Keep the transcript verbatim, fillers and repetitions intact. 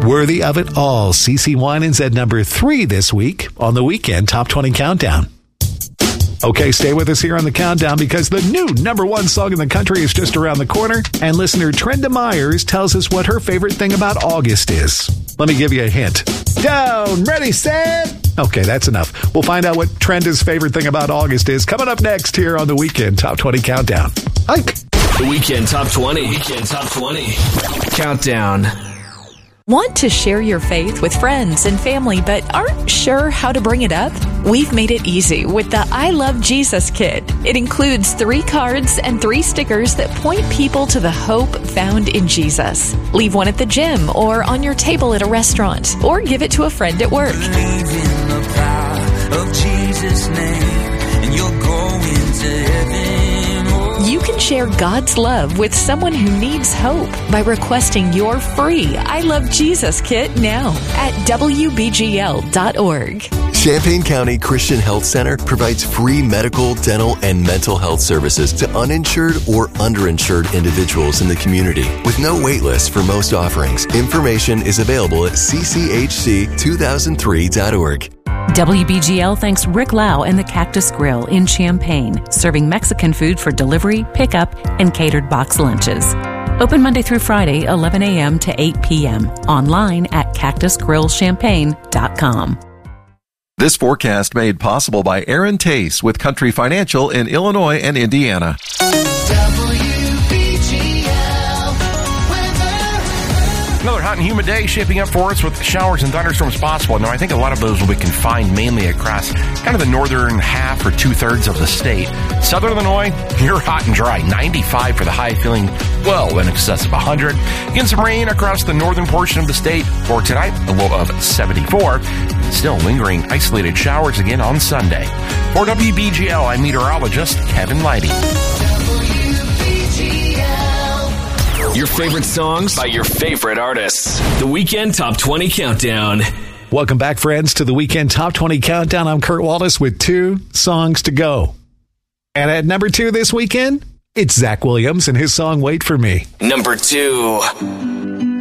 Worthy of It All. CeCe Winans at number three this week on the Weekend Top twenty Countdown. Okay, stay with us here on the countdown because the new number one song in the country is just around the corner, and listener Trenda Myers tells us what her favorite thing about August is. Let me give you a hint. Down, ready, set. Okay, that's enough. We'll find out what Trenda's favorite thing about August is coming up next here on the Weekend Top twenty Countdown. Hike. The Weekend Top twenty. Weekend Top twenty. Countdown. Want to share your faith with friends and family but aren't sure how to bring it up? We've made it easy with the I Love Jesus Kit. It includes three cards and three stickers that point people to the hope found in Jesus. Leave one at the gym or on your table at a restaurant, or give it to a friend at work. Believe in the power of Jesus' name, and you'll go into heaven. You can share God's love with someone who needs hope by requesting your free I Love Jesus Kit now at W B G L dot org. Champaign County Christian Health Center provides free medical, dental, and mental health services to uninsured or underinsured individuals in the community with no wait list for most offerings. Information is available at C C H C two thousand three dot org. W B G L thanks Rick Lau and the Cactus Grill in Champaign, serving Mexican food for delivery, pickup, and catered box lunches. Open Monday through Friday, eleven a.m. to eight p.m. Online at cactus grill champagne dot com. This forecast made possible by Aaron Tace with Country Financial in Illinois and Indiana. Another hot and humid day shaping up for us with showers and thunderstorms possible. Now, I think a lot of those will be confined mainly across kind of the northern half or two-thirds of the state. Southern Illinois, you're hot and dry. ninety-five for the high, feeling well in excess of one hundred. Again, some rain across the northern portion of the state for tonight, a low of seventy-four. Still lingering isolated showers again on Sunday. For W B G L, I'm meteorologist Kevin Leidy. Your favorite songs by your favorite artists. The Weekend Top twenty Countdown. Welcome back, friends, to the Weekend Top twenty Countdown. I'm Kurt Wallace with two songs to go. And at number two this weekend, it's Zach Williams and his song Wait For Me. Number two.